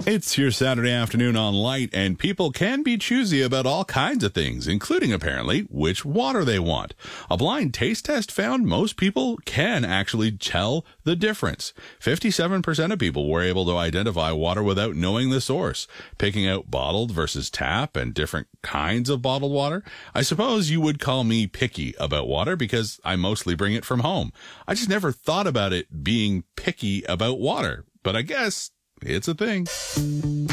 It's your Saturday afternoon on Light, and people can be choosy about all kinds of things, including apparently which water they want. A blind taste test found most people can actually tell the difference. 57% of people were able to identify water without knowing the source, picking out bottled versus tap and different kinds of bottled water. I suppose you would call me picky about water because I mostly bring it from home. I just never thought about it being picky about water, but I guess it's a thing.